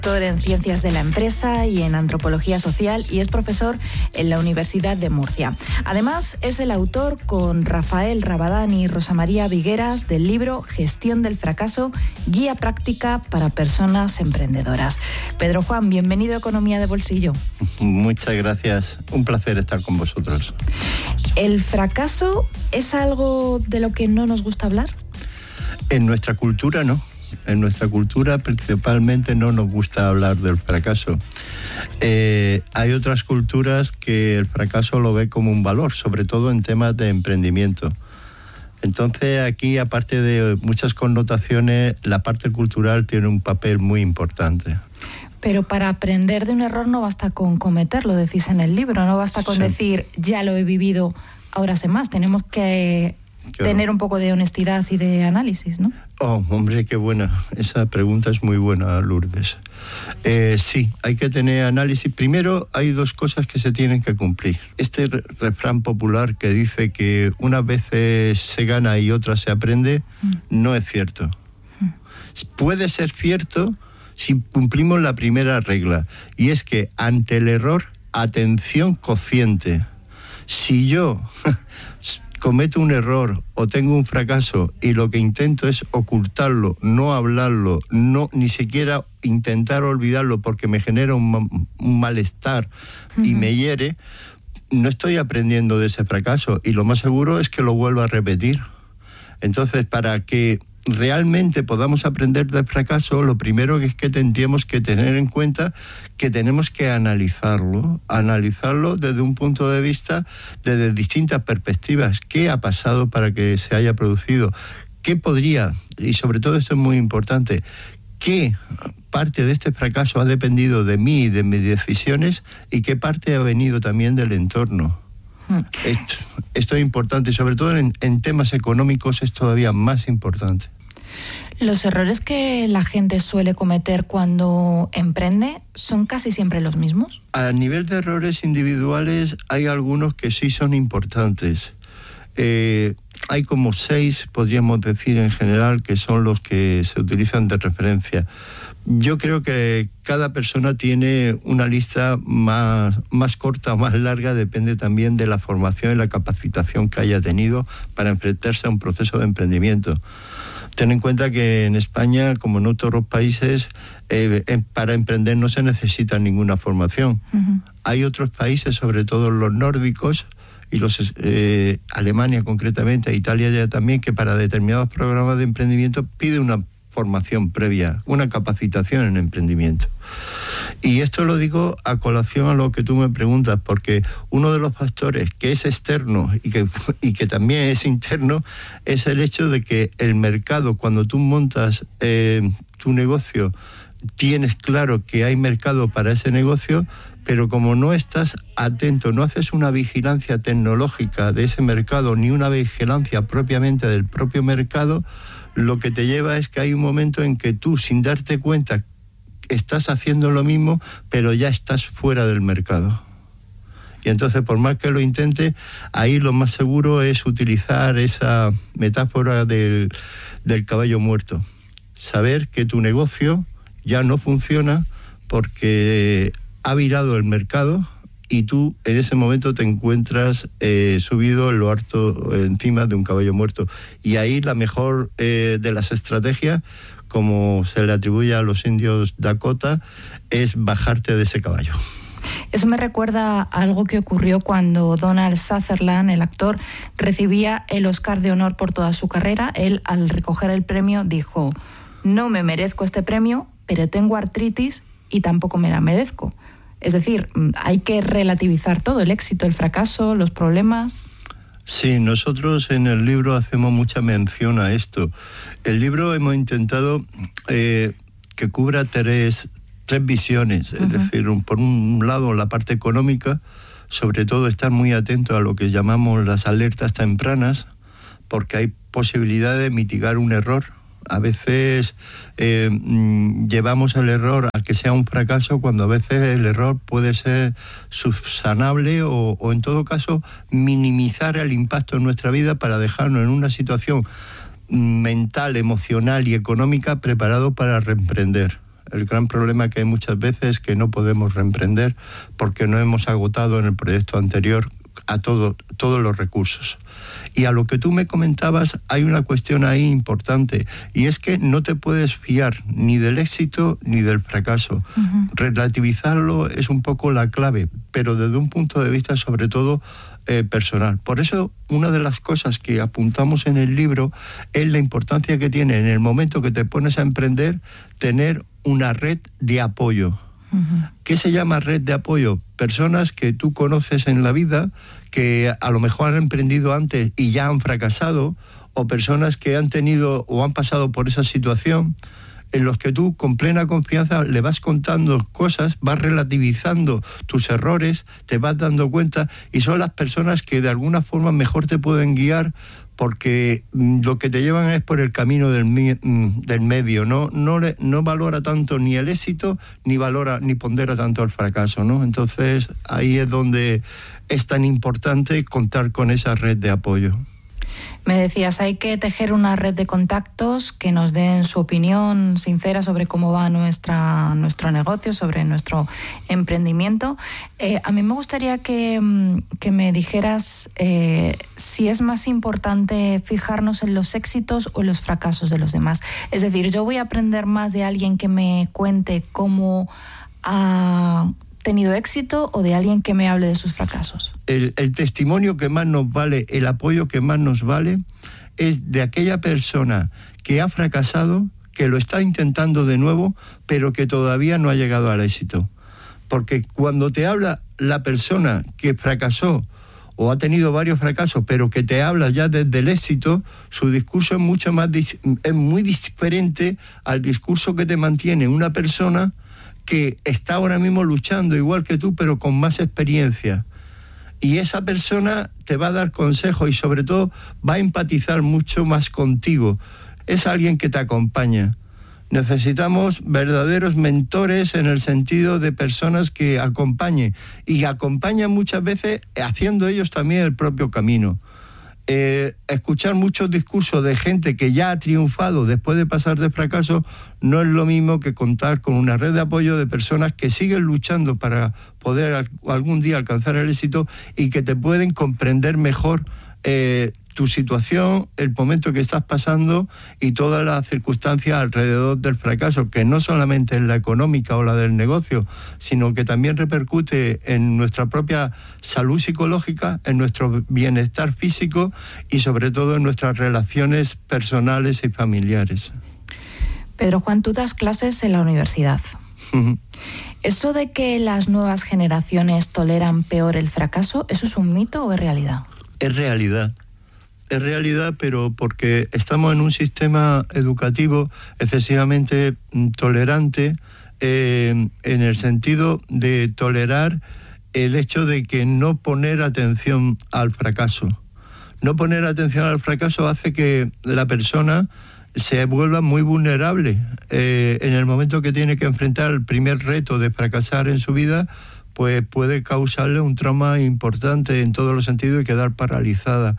Doctor en Ciencias de la Empresa y en Antropología Social y es profesor en la Universidad de Murcia. Además, es el autor con Rafael Rabadán y Rosa María Vigueras del libro Gestión del Fracaso, guía práctica para personas emprendedoras. Pedro Juan, bienvenido a Economía de Bolsillo. Muchas gracias, un placer estar con vosotros. ¿El fracaso es algo de lo que no nos gusta hablar? En nuestra cultura no. En nuestra cultura principalmente no nos gusta hablar del fracaso. Hay otras culturas que el fracaso lo ve como un valor, sobre todo en temas de emprendimiento. Entonces aquí, aparte de muchas connotaciones, la parte cultural tiene un papel muy importante. Pero para aprender de un error no basta con cometerlo, decís en el libro, no basta con decir, ya lo he vivido, ahora sé más. Tenemos que tener un poco de honestidad y de análisis, ¿no? Oh, hombre, qué buena. Esa pregunta es muy buena, Lourdes. Sí, hay que tener análisis. Primero, hay dos cosas que se tienen que cumplir. Este refrán popular que dice que unas veces se gana y otras se aprende, no es cierto. Puede ser cierto si cumplimos la primera regla, y es que ante el error, atención cociente. Si yo cometo un error o tengo un fracaso y lo que intento es ocultarlo, no hablarlo, ni siquiera intentar olvidarlo porque me genera un malestar y me hiere, no estoy aprendiendo de ese fracaso y lo más seguro es que lo vuelva a repetir. Entonces, para que realmente podamos aprender del fracaso, lo primero es que tendríamos que tener en cuenta que tenemos que analizarlo desde un punto de vista, desde distintas perspectivas. ¿Qué ha pasado para que se haya producido? ¿Qué podría, y sobre todo esto es muy importante, qué parte de este fracaso ha dependido de mí y de mis decisiones y qué parte ha venido también del entorno? Esto es importante y sobre todo en temas económicos es todavía más importante. Los errores que la gente suele cometer cuando emprende son casi siempre los mismos. A nivel de errores individuales hay algunos que sí son importantes. Hay como 6, podríamos decir en general, que son los que se utilizan de referencia. Yo creo que cada persona tiene una lista más corta o más larga, depende también de la formación y la capacitación que haya tenido para enfrentarse a un proceso de emprendimiento. Ten en cuenta que en España, como en otros países, para emprender no se necesita ninguna formación. Hay otros países, sobre todo los nórdicos, y Alemania concretamente, Italia ya también, que para determinados programas de emprendimiento pide una formación previa, una capacitación en emprendimiento. Y esto lo digo a colación a lo que tú me preguntas, porque uno de los factores que es externo y que también es interno es el hecho de que el mercado, cuando tú montas tu negocio, tienes claro que hay mercado para ese negocio, pero como no estás atento, no haces una vigilancia tecnológica de ese mercado, ni una vigilancia propiamente del propio mercado, lo que te lleva es que hay un momento en que tú, sin darte cuenta, estás haciendo lo mismo, pero ya estás fuera del mercado. Y entonces, por más que lo intente, ahí lo más seguro es utilizar esa metáfora del caballo muerto. Saber que tu negocio ya no funciona porque ha virado el mercado y tú en ese momento te encuentras subido en lo harto encima de un caballo muerto. Y ahí la mejor de las estrategias, como se le atribuye a los indios Dakota, es bajarte de ese caballo. Eso me recuerda a algo que ocurrió cuando Donald Sutherland, el actor, recibía el Oscar de honor por toda su carrera. Él, al recoger el premio, dijo: no me merezco este premio, pero tengo artritis y tampoco me la merezco. Es decir, hay que relativizar todo, el éxito, el fracaso, los problemas. Sí, nosotros en el libro hacemos mucha mención a esto. El libro hemos intentado que cubra tres visiones, es decir, por un lado la parte económica, sobre todo estar muy atento a lo que llamamos las alertas tempranas, porque hay posibilidad de mitigar un error. A veces llevamos el error a que sea un fracaso, cuando a veces el error puede ser subsanable o en todo caso minimizar el impacto en nuestra vida para dejarnos en una situación mental, emocional y económica preparado para reemprender. El gran problema que hay muchas veces es que no podemos reemprender porque no hemos agotado en el proyecto anterior a todos los recursos. Y a lo que tú me comentabas, hay una cuestión ahí importante, y es que no te puedes fiar ni del éxito ni del fracaso. Relativizarlo es un poco la clave, pero desde un punto de vista sobre todo personal. Por eso, una de las cosas que apuntamos en el libro es la importancia que tiene en el momento que te pones a emprender, tener una red de apoyo. ¿Qué se llama red de apoyo? Personas que tú conoces en la vida, que a lo mejor han emprendido antes y ya han fracasado, o personas que han tenido o han pasado por esa situación, en los que tú con plena confianza le vas contando cosas, vas relativizando tus errores, te vas dando cuenta, y son las personas que de alguna forma mejor te pueden guiar, porque lo que te llevan es por el camino del medio, no valora tanto ni el éxito, ni pondera tanto el fracaso, ¿no? Entonces ahí es donde es tan importante contar con esa red de apoyo. Me decías, hay que tejer una red de contactos que nos den su opinión sincera sobre cómo va nuestro negocio, sobre nuestro emprendimiento. A mí me gustaría que me dijeras si es más importante fijarnos en los éxitos o en los fracasos de los demás. Es decir, yo voy a aprender más de alguien que me cuente cómo ha tenido éxito o de alguien que me hable de sus fracasos. El testimonio que más nos vale, el apoyo que más nos vale, es de aquella persona que ha fracasado, que lo está intentando de nuevo, pero que todavía no ha llegado al éxito. Porque cuando te habla la persona que fracasó o ha tenido varios fracasos, pero que te habla ya desde el éxito, su discurso es muy diferente al discurso que te mantiene una persona que está ahora mismo luchando igual que tú, pero con más experiencia. Y esa persona te va a dar consejos y sobre todo va a empatizar mucho más contigo. Es alguien que te acompaña. Necesitamos verdaderos mentores en el sentido de personas que acompañen. Y acompañan muchas veces haciendo ellos también el propio camino. Escuchar muchos discursos de gente que ya ha triunfado después de pasar de fracaso no es lo mismo que contar con una red de apoyo de personas que siguen luchando para poder algún día alcanzar el éxito y que te pueden comprender mejor tu situación, el momento que estás pasando y todas las circunstancias alrededor del fracaso, que no solamente es la económica o la del negocio, sino que también repercute en nuestra propia salud psicológica, en nuestro bienestar físico y sobre todo en nuestras relaciones personales y familiares. Pedro Juan, tú das clases en la universidad. ¿Eso de que las nuevas generaciones toleran peor el fracaso, eso es un mito o es realidad? Es realidad. Es realidad, pero porque estamos en un sistema educativo excesivamente tolerante, en el sentido de tolerar el hecho de que no poner atención al fracaso. No poner atención al fracaso hace que la persona se vuelva muy vulnerable. En el momento que tiene que enfrentar el primer reto de fracasar en su vida, pues puede causarle un trauma importante en todos los sentidos y quedar paralizada.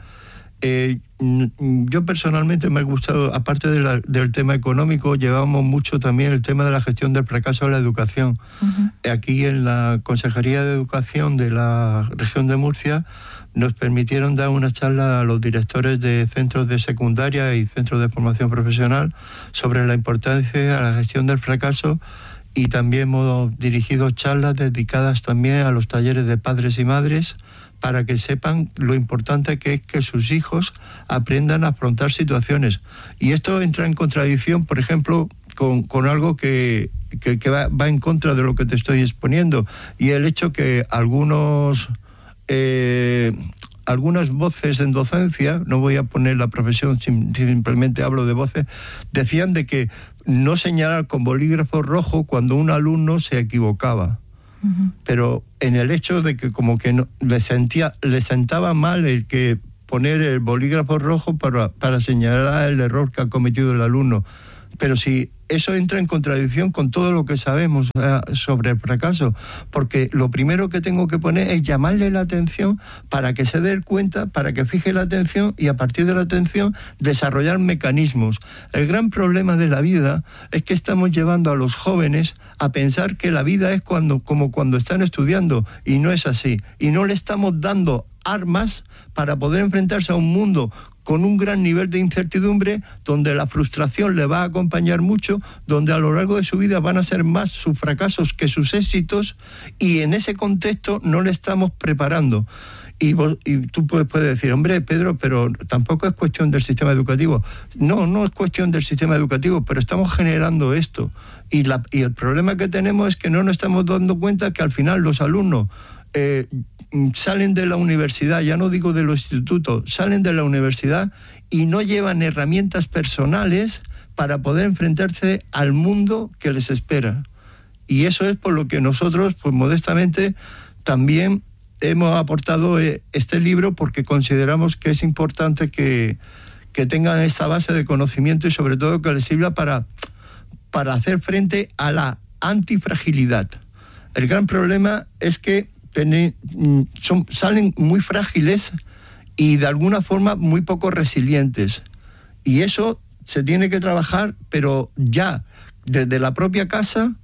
Yo personalmente me ha gustado, aparte del tema económico, llevamos mucho también el tema de la gestión del fracaso en la educación. Aquí en la Consejería de Educación de la región de Murcia nos permitieron dar una charla a los directores de centros de secundaria y centros de formación profesional sobre la importancia de la gestión del fracaso, y también hemos dirigido charlas dedicadas también a los talleres de padres y madres para que sepan lo importante que es que sus hijos aprendan a afrontar situaciones. Y esto entra en contradicción, por ejemplo, con algo que va en contra de lo que te estoy exponiendo, y el hecho que algunas voces en docencia, no voy a poner la profesión, simplemente hablo de voces, decían de que no señalar con bolígrafo rojo cuando un alumno se equivocaba. Pero en el hecho de que como que no, le sentaba mal el que poner el bolígrafo rojo para señalar el error que ha cometido el alumno. Pero si eso entra en contradicción con todo lo que sabemos sobre el fracaso, porque lo primero que tengo que poner es llamarle la atención para que se dé cuenta, para que fije la atención y a partir de la atención desarrollar mecanismos. El gran problema de la vida es que estamos llevando a los jóvenes a pensar que la vida es como cuando están estudiando, y no es así. Y no le estamos dando armas para poder enfrentarse a un mundo con un gran nivel de incertidumbre, donde la frustración le va a acompañar mucho, donde a lo largo de su vida van a ser más sus fracasos que sus éxitos, y en ese contexto no le estamos preparando. Y tú puedes decir, hombre, Pedro, pero tampoco es cuestión del sistema educativo. No es cuestión del sistema educativo, pero estamos generando esto. Y el problema que tenemos es que no nos estamos dando cuenta que al final los alumnos salen de la universidad, ya no digo de los institutos, salen de la universidad y no llevan herramientas personales para poder enfrentarse al mundo que les espera. Y eso es por lo que nosotros, pues modestamente, también hemos aportado este libro, porque consideramos que es importante que tengan esa base de conocimiento y sobre todo que les sirva para hacer frente a la antifragilidad. El gran problema es que salen muy frágiles y de alguna forma muy poco resilientes, y eso se tiene que trabajar, pero ya desde la propia casa,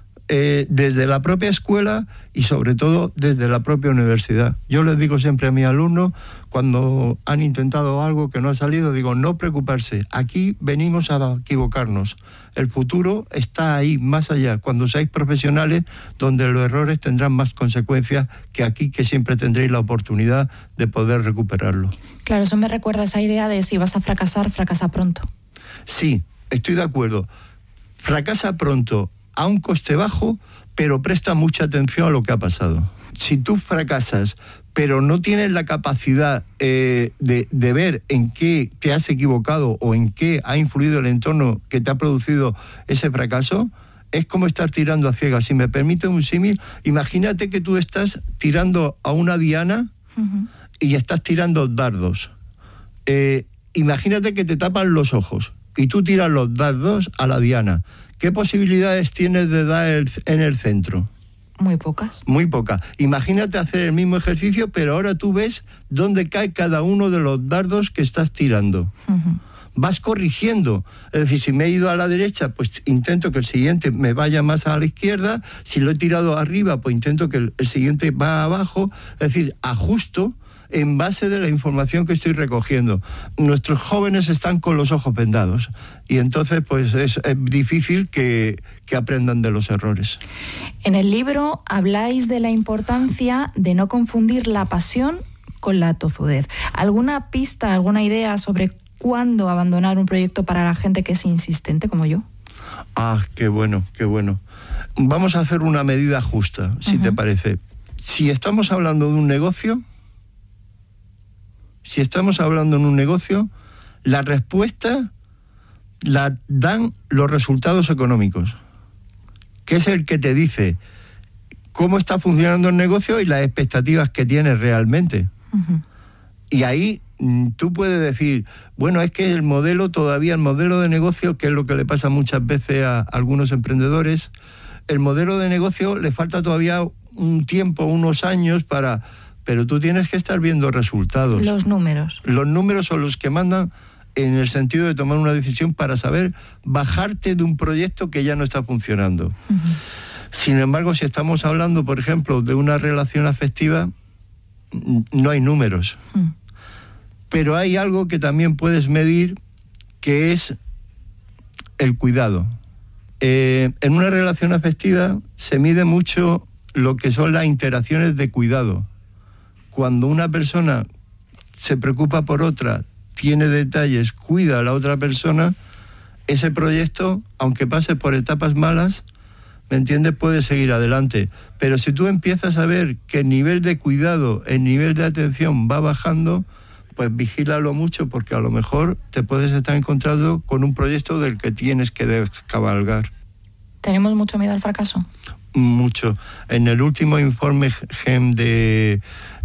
desde la propia escuela y sobre todo desde la propia universidad. Yo les digo siempre a mis alumnos, cuando han intentado algo que no ha salido, digo, no preocuparse, aquí venimos a equivocarnos. El futuro está ahí, más allá, cuando seáis profesionales, donde los errores tendrán más consecuencias que aquí, que siempre tendréis la oportunidad de poder recuperarlo. Claro, eso me recuerda a esa idea de si vas a fracasar, fracasa pronto. Sí, estoy de acuerdo. Fracasa pronto, a un coste bajo, pero presta mucha atención a lo que ha pasado. Si tú fracasas, pero no tienes la capacidad de ver en qué te has equivocado o en qué ha influido el entorno que te ha producido ese fracaso, es como estar tirando a ciegas. Si me permite un símil, imagínate que tú estás tirando a una diana y estás tirando dardos. Imagínate que te tapan los ojos y tú tiras los dardos a la diana. ¿Qué posibilidades tienes de dar en el centro? Muy pocas. Muy pocas. Imagínate hacer el mismo ejercicio, pero ahora tú ves dónde cae cada uno de los dardos que estás tirando. Vas corrigiendo. Es decir, si me he ido a la derecha, pues intento que el siguiente me vaya más a la izquierda. Si lo he tirado arriba, pues intento que el siguiente va abajo. Es decir, ajusto en base de la información que estoy recogiendo. Nuestros jóvenes están con los ojos vendados y entonces pues es difícil que aprendan de los errores. En el libro habláis de la importancia de no confundir la pasión con la tozudez. ¿Alguna pista, alguna idea sobre cuándo abandonar un proyecto para la gente que es insistente como yo? Qué bueno, qué bueno. Vamos a hacer una medida justa, si te parece. Si estamos hablando de un negocio, la respuesta la dan los resultados económicos, que es el que te dice cómo está funcionando el negocio y las expectativas que tienes realmente. Y ahí tú puedes decir, bueno, es que el modelo de negocio, que es lo que le pasa muchas veces a algunos emprendedores, el modelo de negocio le falta todavía un tiempo, unos años pero tú tienes que estar viendo resultados. Los números. Los números son los que mandan en el sentido de tomar una decisión para saber bajarte de un proyecto que ya no está funcionando. Sin embargo, si estamos hablando, por ejemplo, de una relación afectiva, no hay números. Pero hay algo que también puedes medir, que es el cuidado. En una relación afectiva se mide mucho lo que son las interacciones de cuidado. Cuando una persona se preocupa por otra, tiene detalles, cuida a la otra persona, ese proyecto, aunque pase por etapas malas, ¿me entiendes?, puede seguir adelante. Pero si tú empiezas a ver que el nivel de cuidado, el nivel de atención va bajando, pues vigílalo mucho, porque a lo mejor te puedes estar encontrando con un proyecto del que tienes que descabalgar. ¿Tenemos mucho miedo al fracaso? Mucho. En el último informe GEM de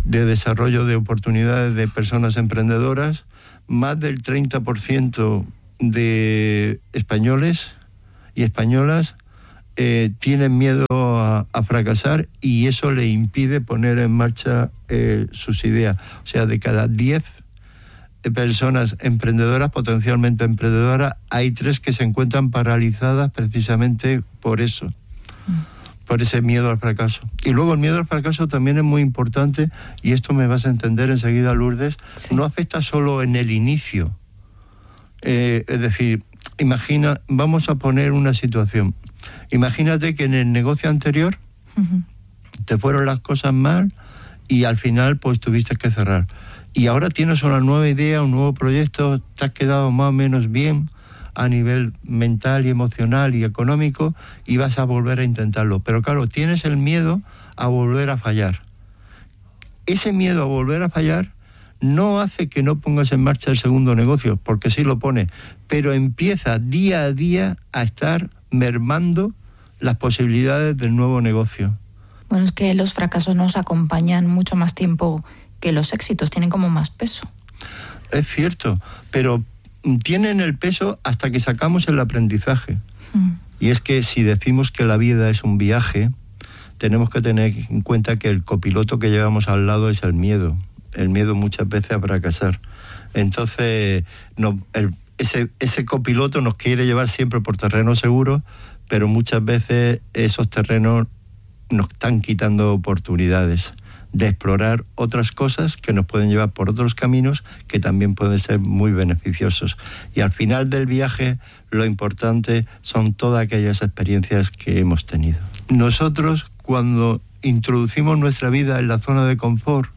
desarrollo de oportunidades de personas emprendedoras, más del 30% de españoles y españolas tienen miedo a fracasar, y eso le impide poner en marcha sus ideas. O sea, de cada 10 personas emprendedoras, potencialmente emprendedoras, hay 3 que se encuentran paralizadas precisamente por eso, por ese miedo al fracaso. Y luego el miedo al fracaso también es muy importante, y esto me vas a entender enseguida, Lourdes. Sí. No afecta solo en el inicio. Es decir, vamos a poner una situación. Imagínate que en el negocio anterior te fueron las cosas mal y al final pues tuviste que cerrar. Y ahora tienes una nueva idea, un nuevo proyecto, te has quedado más o menos bien a nivel mental y emocional y económico, y vas a volver a intentarlo. Pero claro, tienes el miedo a volver a fallar. Ese miedo a volver a fallar no hace que no pongas en marcha el segundo negocio, porque sí lo pone, pero empieza día a día a estar mermando las posibilidades del nuevo negocio. Bueno, es que los fracasos nos acompañan mucho más tiempo que los éxitos, tienen como más peso. Es cierto, pero tienen el peso hasta que sacamos el aprendizaje. Y es que si decimos que la vida es un viaje, tenemos que tener en cuenta que el copiloto que llevamos al lado es el miedo. El miedo muchas veces a fracasar. Entonces, ese copiloto nos quiere llevar siempre por terrenos seguros, pero muchas veces esos terrenos nos están quitando oportunidades de explorar otras cosas que nos pueden llevar por otros caminos que también pueden ser muy beneficiosos. Y al final del viaje, lo importante son todas aquellas experiencias que hemos tenido. Nosotros, cuando introducimos nuestra vida en la zona de confort,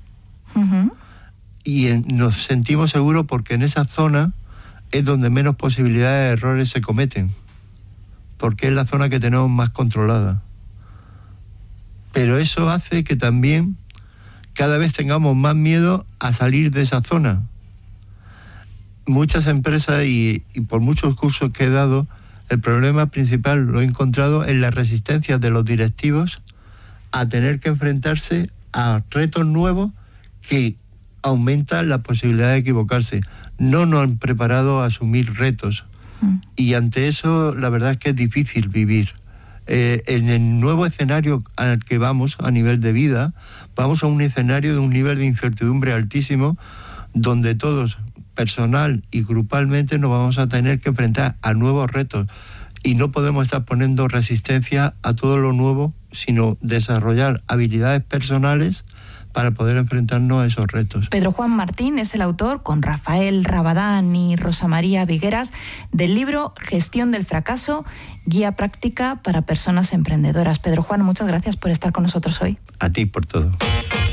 y nos sentimos seguros, porque en esa zona es donde menos posibilidades de errores se cometen, porque es la zona que tenemos más controlada. Pero eso hace que también cada vez tengamos más miedo a salir de esa zona. Muchas empresas, y por muchos cursos que he dado, el problema principal lo he encontrado en la resistencia de los directivos a tener que enfrentarse a retos nuevos que aumentan la posibilidad de equivocarse. No nos han preparado a asumir retos. Y ante eso, la verdad es que es difícil vivir. En el nuevo escenario al que vamos a nivel de vida, vamos a un escenario de un nivel de incertidumbre altísimo, donde todos, personal y grupalmente, nos vamos a tener que enfrentar a nuevos retos. Y no podemos estar poniendo resistencia a todo lo nuevo, sino desarrollar habilidades personales para poder enfrentarnos a esos retos. Pedro Juan Martín es el autor, con Rafael Rabadán y Rosa María Vigueras, del libro Gestión del fracaso, guía práctica para personas emprendedoras. Pedro Juan, muchas gracias por estar con nosotros hoy. A ti por todo.